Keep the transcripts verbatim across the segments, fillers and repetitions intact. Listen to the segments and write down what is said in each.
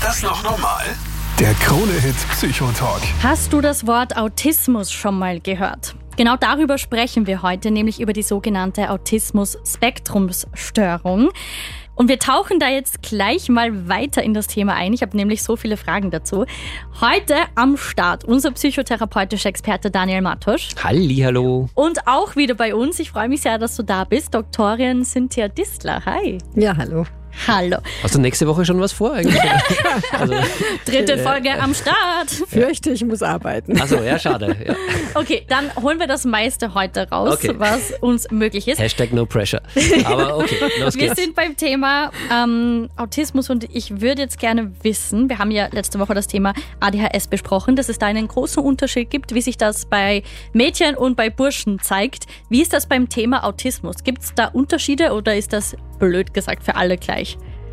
Ist das noch normal? Der Krone-Hit Psychotalk. Hast du das Wort Autismus schon mal gehört? Genau darüber sprechen wir heute, nämlich über die sogenannte Autismus-Spektrumsstörung. Und wir tauchen da jetzt gleich mal weiter in das Thema ein. Ich habe nämlich so viele Fragen dazu. Heute am Start unser psychotherapeutischer Experte Daniel Matosch. Hallihallo. Und auch wieder bei uns, ich freue mich sehr, dass du da bist, Doktorin Cynthia Distler. Hi. Ja, hallo. Hallo. Hast du nächste Woche schon was vor eigentlich? also, Dritte Folge ja. am Start. Fürchte, ich muss arbeiten. Achso, ja, schade. Ja. Okay, dann holen wir das meiste heute raus, okay. was uns möglich ist. Hashtag no pressure. Aber okay, los Wir geht's. sind beim Thema ähm, Autismus und ich würde jetzt gerne wissen, wir haben ja letzte Woche das Thema A D H S besprochen, dass es da einen großen Unterschied gibt, wie sich das bei Mädchen und bei Burschen zeigt. Wie ist das beim Thema Autismus? Gibt es da Unterschiede oder ist das blöd gesagt für alle gleich?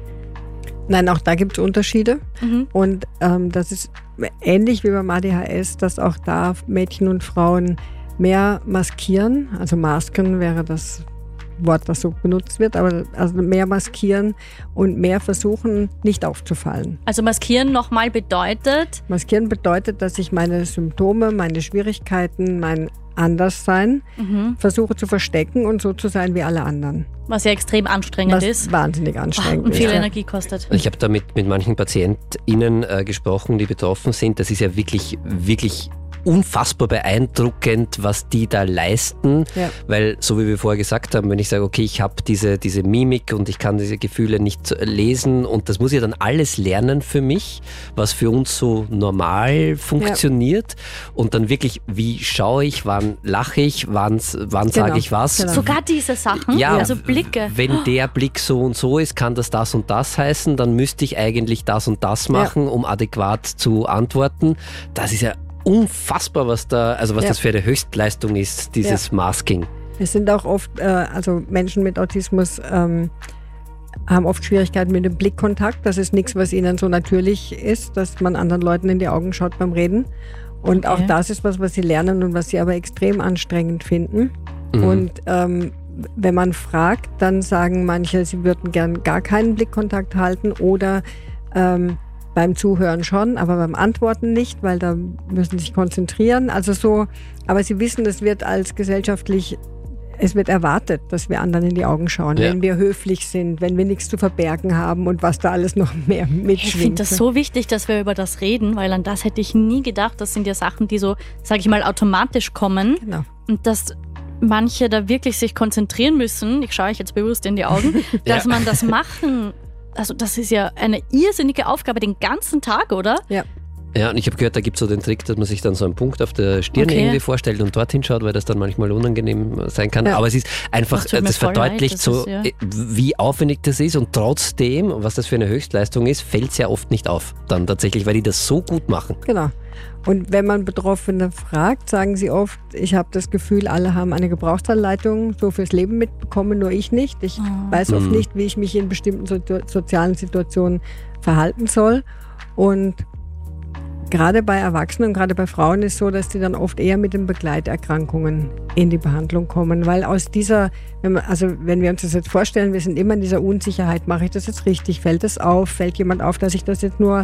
Nein, auch da gibt es Unterschiede. Mhm. Und ähm, das ist ähnlich wie beim A D H S, dass auch da Mädchen und Frauen mehr maskieren. Also masken wäre das Wort, das so benutzt wird, aber also mehr maskieren und mehr versuchen, nicht aufzufallen. Also maskieren nochmal bedeutet? Maskieren bedeutet, dass ich meine Symptome, meine Schwierigkeiten, mein Anderssein Mhm. versuche zu verstecken und so zu sein wie alle anderen. Was ja extrem anstrengend Was ist. wahnsinnig anstrengend Und viel ist. Ja. Energie kostet. Ich habe da mit, mit manchen PatientInnen äh, gesprochen, die betroffen sind. Das ist ja wirklich, wirklich unfassbar beeindruckend, was die da leisten, Ja. weil, so wie wir vorher gesagt haben, wenn ich sage, okay, ich habe diese, diese Mimik und ich kann diese Gefühle nicht lesen und das muss ich dann alles lernen für mich, was für uns so normal funktioniert und dann wirklich, wie schaue ich, wann lache ich, wann, wann Genau, sage ich was. genau. Sogar diese Sachen, Ja, also Blicke. Wenn der Blick so und so ist, kann das das und das heißen, dann müsste ich eigentlich das und das machen, um adäquat zu antworten. Das ist ja unfassbar, was da, also was Ja. das für eine Höchstleistung ist, dieses Ja. Masking. Es sind auch oft, äh, also Menschen mit Autismus ähm, haben oft Schwierigkeiten mit dem Blickkontakt. Das ist nichts, was ihnen so natürlich ist, dass man anderen Leuten in die Augen schaut beim Reden. Und Okay. auch das ist was, was sie lernen und was sie aber extrem anstrengend finden. Mhm. Und ähm, wenn man fragt, dann sagen manche, sie würden gern gar keinen Blickkontakt halten oder ähm, beim Zuhören schon, aber beim Antworten nicht, weil da müssen sie sich konzentrieren. Also so, aber sie wissen, es wird als gesellschaftlich, es wird erwartet, dass wir anderen in die Augen schauen, Ja. wenn wir höflich sind, wenn wir nichts zu verbergen haben und was da alles noch mehr mitschwingt. Ich finde das so wichtig, dass wir über das reden, weil an das hätte ich nie gedacht. Das sind ja Sachen, die so, sage ich mal, automatisch kommen. Genau. Und dass manche da wirklich sich konzentrieren müssen, ich schaue euch jetzt bewusst in die Augen, dass Ja. man das machen, also das ist ja eine irrsinnige Aufgabe den ganzen Tag, oder? Ja. Ja, und ich habe gehört, da gibt es so den Trick, dass man sich dann so einen Punkt auf der Stirn Okay. irgendwie vorstellt und dorthin schaut, weil das dann manchmal unangenehm sein kann. Ja. Aber es ist einfach, Das tut mir das voll verdeutlicht leid, das so, ist, ja. äh, wie aufwendig das ist und trotzdem, was das für eine Höchstleistung ist, fällt es ja oft nicht auf dann tatsächlich, weil die das so gut machen. Genau. Und wenn man Betroffene fragt, sagen sie oft, ich habe das Gefühl, alle haben eine Gebrauchsanleitung so fürs Leben mitbekommen, nur ich nicht. Ich Oh. weiß oft Mhm. nicht, wie ich mich in bestimmten so sozialen Situationen verhalten soll. Und gerade bei Erwachsenen und gerade bei Frauen ist es so, dass die dann oft eher mit den Begleiterkrankungen in die Behandlung kommen, weil aus dieser, wenn man, also wenn wir uns das jetzt vorstellen, wir sind immer in dieser Unsicherheit, mache ich das jetzt richtig, fällt das auf, fällt jemand auf, dass ich das jetzt nur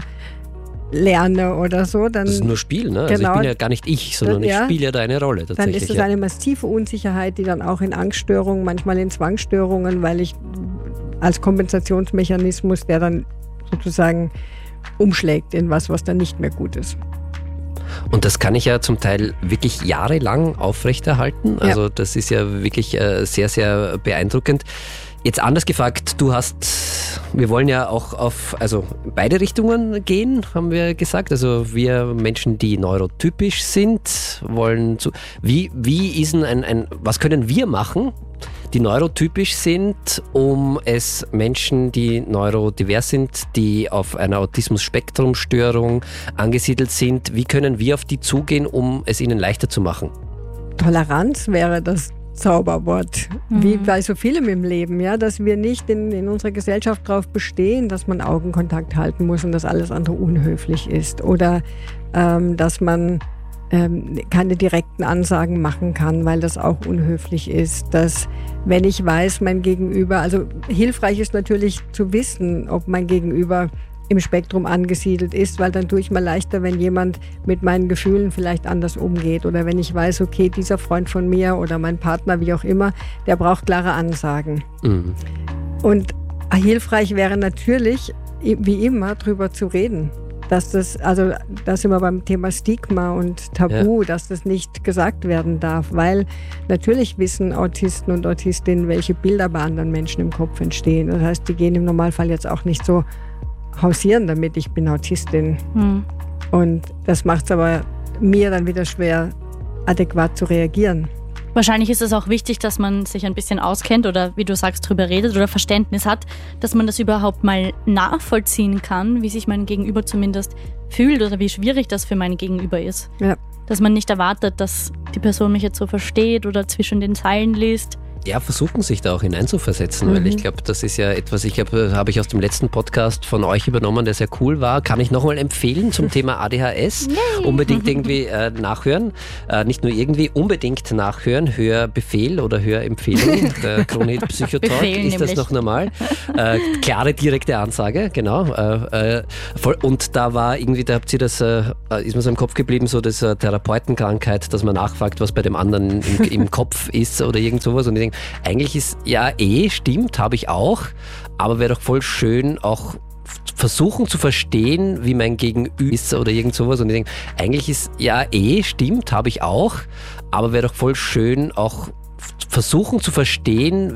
lerne oder so, dann, Das ist nur Spiel, ne? Also Genau. ich bin ja gar nicht ich, sondern Ja. ich spiele ja da eine Rolle dann tatsächlich. ist das ja. eine massive Unsicherheit, die dann auch in Angststörungen, manchmal in Zwangsstörungen, weil ich als Kompensationsmechanismus, der dann sozusagen umschlägt in was, was dann nicht mehr gut ist. Und das kann ich ja zum Teil wirklich jahrelang aufrechterhalten. Also das ist ja wirklich äh, sehr, sehr beeindruckend. Jetzt anders gefragt, du hast, wir wollen ja auch auf, also beide Richtungen gehen, haben wir gesagt. Also wir Menschen, die neurotypisch sind, wollen zu, wie, wie ist denn ein, ein, was können wir machen, die neurotypisch sind, um es Menschen, die neurodivers sind, die auf einer Autismus-Spektrum-Störung angesiedelt sind, wie können wir auf die zugehen, um es ihnen leichter zu machen? Toleranz wäre das Zauberwort, Mhm. wie bei so vielem im Leben, ja, dass wir nicht in, in unserer Gesellschaft darauf bestehen, dass man Augenkontakt halten muss und dass alles andere unhöflich ist oder ähm, dass man ähm, keine direkten Ansagen machen kann, weil das auch unhöflich ist, dass wenn ich weiß, mein Gegenüber, also hilfreich ist natürlich zu wissen, ob mein Gegenüber im Spektrum angesiedelt ist, weil dann tue ich mir leichter, wenn jemand mit meinen Gefühlen vielleicht anders umgeht oder wenn ich weiß, okay, dieser Freund von mir oder mein Partner, wie auch immer, der braucht klare Ansagen. Mhm. Und hilfreich wäre natürlich, wie immer, drüber zu reden. Dass das, also da sind wir beim Thema Stigma und Tabu, ja. dass das nicht gesagt werden darf, weil natürlich wissen Autisten und Autistinnen, welche Bilder bei anderen Menschen im Kopf entstehen. Das heißt, die gehen im Normalfall jetzt auch nicht so hausieren damit, ich bin Autistin. Hm. Und das macht es aber mir dann wieder schwer, adäquat zu reagieren. Wahrscheinlich ist es auch wichtig, dass man sich ein bisschen auskennt oder, wie du sagst, drüber redet oder Verständnis hat, dass man das überhaupt mal nachvollziehen kann, wie sich mein Gegenüber zumindest fühlt oder wie schwierig das für mein Gegenüber ist. Ja. Dass man nicht erwartet, dass die Person mich jetzt so versteht oder zwischen den Zeilen liest. Ja, versuchen sich da auch hineinzuversetzen, mhm. weil ich glaube, das ist ja etwas, ich habe hab ich aus dem letzten Podcast von euch übernommen, der sehr cool war. Kann ich nochmal empfehlen zum Thema A D H S. Yay. Unbedingt irgendwie äh, nachhören. Äh, nicht nur irgendwie, unbedingt nachhören. Hörbefehl oder Hörempfehlung. Der Krone-Hit Psychotalk. Befehl, ist nämlich. Das noch normal? Äh, klare, direkte Ansage, genau. Äh, äh, voll. Und da war irgendwie, da habt ihr das, äh, ist mir so im Kopf geblieben, so das äh, Therapeutenkrankheit, dass man nachfragt, was bei dem anderen im, im Kopf ist oder irgend sowas. Und ich denke, eigentlich ist, ja eh, stimmt, habe ich auch, aber wäre doch voll schön, auch versuchen zu verstehen, wie mein Gegenüber ist oder irgend sowas. Und ich denke, eigentlich ist, ja eh, stimmt, habe ich auch, aber wäre doch voll schön, auch versuchen zu verstehen,